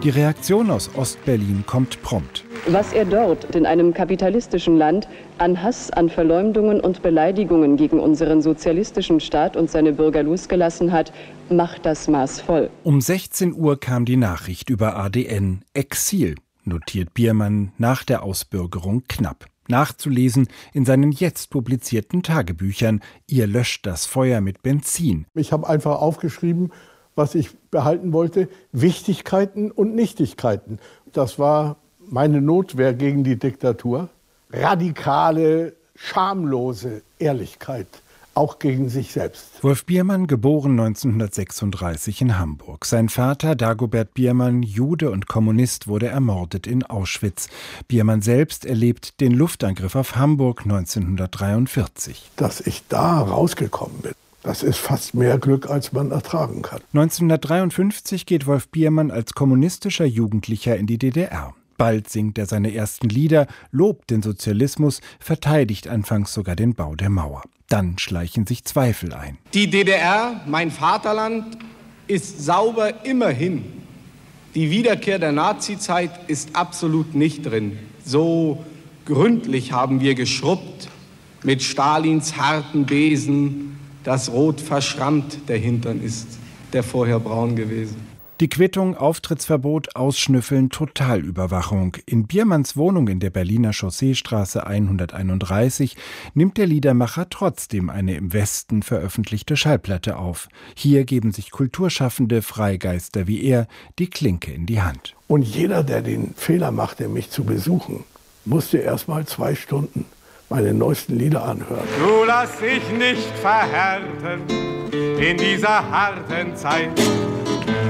Die Reaktion aus Ostberlin kommt prompt. Was er dort in einem kapitalistischen Land an Hass, an Verleumdungen und Beleidigungen gegen unseren sozialistischen Staat und seine Bürger losgelassen hat, macht das Maß voll. Um 16 Uhr kam die Nachricht über ADN. Exil, notiert Biermann nach der Ausbürgerung knapp. Nachzulesen in seinen jetzt publizierten Tagebüchern. Ihr löscht das Feuer mit Benzin. Ich habe einfach aufgeschrieben, was ich behalten wollte, Wichtigkeiten und Nichtigkeiten. Das war meine Notwehr gegen die Diktatur. Radikale, schamlose Ehrlichkeit, auch gegen sich selbst. Wolf Biermann, geboren 1936 in Hamburg. Sein Vater, Dagobert Biermann, Jude und Kommunist, wurde ermordet in Auschwitz. Biermann selbst erlebt den Luftangriff auf Hamburg 1943. Dass ich da rausgekommen bin, das ist fast mehr Glück, als man ertragen kann. 1953 geht Wolf Biermann als kommunistischer Jugendlicher in die DDR. Bald singt er seine ersten Lieder, lobt den Sozialismus, verteidigt anfangs sogar den Bau der Mauer. Dann schleichen sich Zweifel ein. Die DDR, mein Vaterland, ist sauber immerhin. Die Wiederkehr der Nazizeit ist absolut nicht drin. So gründlich haben wir geschrubbt mit Stalins harten Besen, dass rot verschrammt der Hintern ist, der vorher braun gewesen. Die Quittung, Auftrittsverbot, Ausschnüffeln, Totalüberwachung. In Biermanns Wohnung in der Berliner Chausseestraße 131 nimmt der Liedermacher trotzdem eine im Westen veröffentlichte Schallplatte auf. Hier geben sich Kulturschaffende, Freigeister wie er, die Klinke in die Hand. Und jeder, der den Fehler machte, mich zu besuchen, musste erst mal 2 Stunden meine neuesten Lieder anhören. Du lass dich nicht verhärten in dieser harten Zeit.